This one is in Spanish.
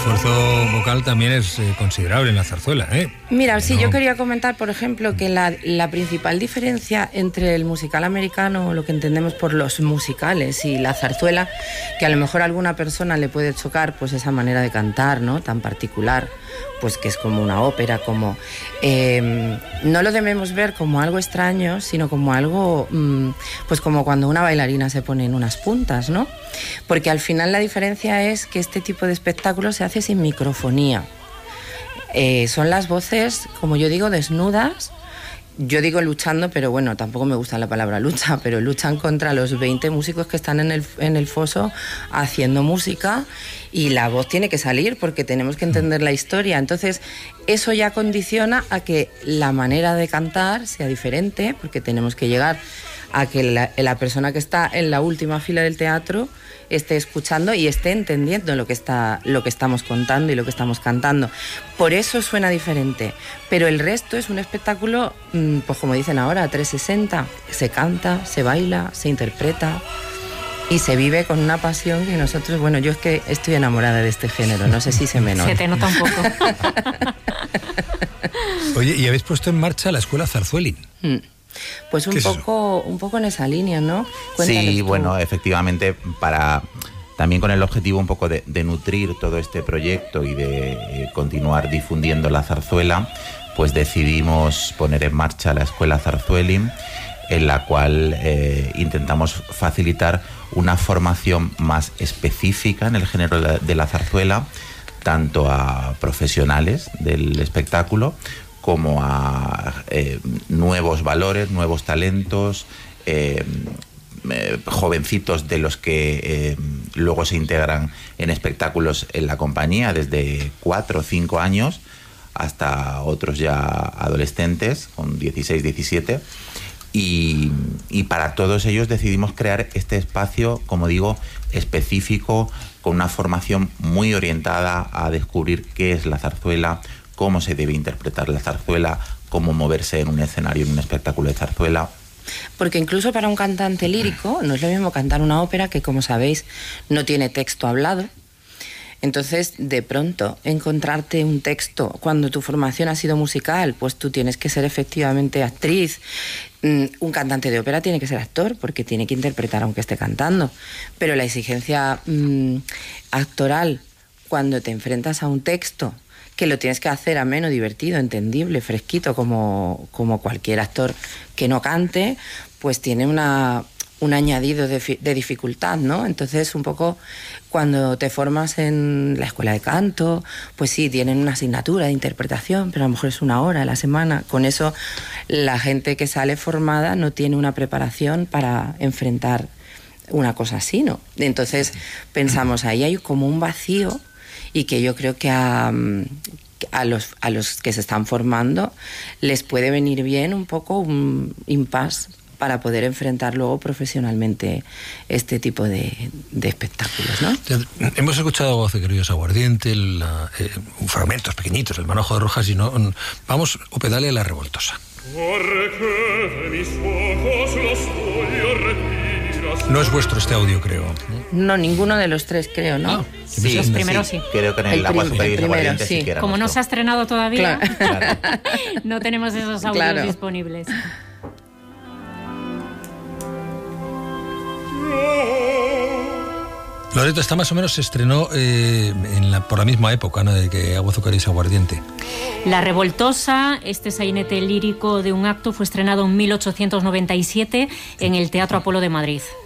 El esfuerzo vocal también es considerable en la zarzuela, ¿eh? Mira, sí, yo quería comentar, por ejemplo, que la principal diferencia entre el musical americano, lo que entendemos por los musicales, y la zarzuela, que a lo mejor a alguna persona le puede chocar, pues esa manera de cantar, ¿no?, tan particular, pues que es como una ópera, como no lo debemos ver como algo extraño, sino como algo, pues como cuando una bailarina se pone en unas puntas, ¿no? Porque al final la diferencia es que este tipo de espectáculo se hace sin microfonía. Son las voces, como yo digo, desnudas. Yo digo luchando, pero bueno, tampoco me gusta la palabra lucha, pero luchan contra los 20 músicos que están en el foso haciendo música, y la voz tiene que salir porque tenemos que entender la historia. Entonces, eso ya condiciona a que la manera de cantar sea diferente, porque tenemos que llegar a que la persona que está en la última fila del teatro esté escuchando y esté entendiendo lo que estamos contando y lo que estamos cantando. Por eso suena diferente. Pero el resto es un espectáculo, pues como dicen ahora, 360. Se canta, se baila, se interpreta y se vive con una pasión que nosotros, bueno, yo es que estoy enamorada de este género, no sé si se me nota. Se te nota un poco. Oye, y habéis puesto en marcha la Escuela Zarzuelin. Pues un poco en esa línea, ¿no? Cuéntanos Sí, tú. bueno, efectivamente, también con el objetivo un poco de nutrir todo este proyecto y de continuar difundiendo la zarzuela, pues decidimos poner en marcha la Escuela Zarzuelin, en la cual intentamos facilitar una formación más específica en el género de la zarzuela, tanto a profesionales del espectáculo como a nuevos valores, nuevos talentos, jovencitos de los que luego se integran en espectáculos en la compañía desde 4 o 5 años hasta otros ya adolescentes con 16, 17. Y para todos ellos decidimos crear este espacio, como digo, específico, con una formación muy orientada a descubrir qué es la zarzuela, cómo se debe interpretar la zarzuela, cómo moverse en un escenario, en un espectáculo de zarzuela. Porque incluso para un cantante lírico no es lo mismo cantar una ópera que, como sabéis, no tiene texto hablado. Entonces, de pronto, encontrarte un texto cuando tu formación ha sido musical, pues tú tienes que ser efectivamente actriz. Un cantante de ópera tiene que ser actor porque tiene que interpretar aunque esté cantando. Pero la exigencia actoral, cuando te enfrentas a un texto que lo tienes que hacer ameno, divertido, entendible, fresquito, como cualquier actor que no cante, pues tiene un añadido de dificultad, ¿no? Entonces, un poco cuando te formas en la escuela de canto, pues sí, tienen una asignatura de interpretación, pero a lo mejor es 1 hora a la semana. Con eso, la gente que sale formada no tiene una preparación para enfrentar una cosa así, ¿no? Entonces, pensamos, ahí hay como un vacío, y que yo creo que a los que se están formando les puede venir bien un poco un impasse para poder enfrentar luego profesionalmente este tipo de espectáculos, ¿no? Hemos escuchado Voz de Criollos Aguardiente, fragmentos pequeñitos, el Manojo de Rojas, y no vamos a pedale a La Revoltosa. No es vuestro este audio, creo. No, ninguno de los tres, creo, ¿no? Sí, los primeros sí. Creo que en el Agua Superior y Aguardiente sí que era Como no nuestro. se ha estrenado todavía, Claro. no tenemos esos audios disponibles. Loreto, esta más o menos se estrenó por la misma época, ¿no?, de que Agua, Azúcar y Aguardiente. La Revoltosa, este sainete lírico de un acto, fue estrenado en 1897 en el Teatro Apolo de Madrid.